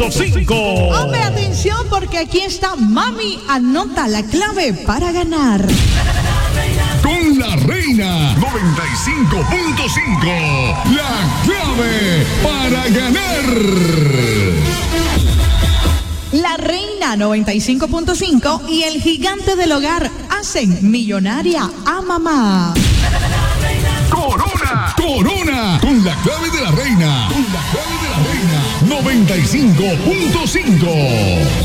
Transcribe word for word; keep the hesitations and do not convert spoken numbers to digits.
punto cinco. Hombre, atención, porque aquí está Mami. Anota la clave para ganar. Con la Reina noventa y cinco punto cinco. La clave para ganar. La Reina noventa y cinco punto cinco y el Gigante del Hogar hacen millonaria a mamá. Corona, Corona, con la clave de la Reina. Con la clave de la Reina noventa y cinco punto cinco.